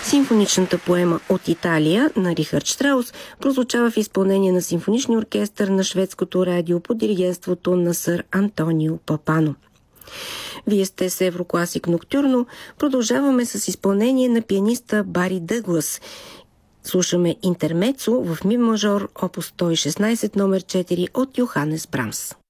Симфоничната поема от Италия на Рихард Штраус прозвучава в изпълнение на симфоничния оркестър на шведското радио под диригентството на сър Антонио Папано. Вие сте с Еврокласик Ноктюрно. Продължаваме с изпълнение на пианиста Бари Дъглас. Слушаме интермецо в ми мажор, опус 116, номер 4 от Йоханес Брамс.